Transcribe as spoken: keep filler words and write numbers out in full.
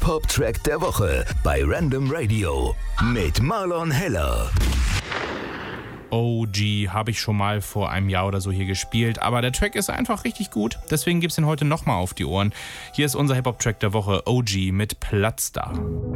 Hip-Hop-Track der Woche bei Random Radio mit Marlon Heller. O G habe ich schon mal vor einem Jahr oder so hier gespielt, aber der Track ist einfach richtig gut, deswegen gibt's ihn heute nochmal auf die Ohren. Hier ist unser Hip-Hop-Track der Woche, O G mit Platz da.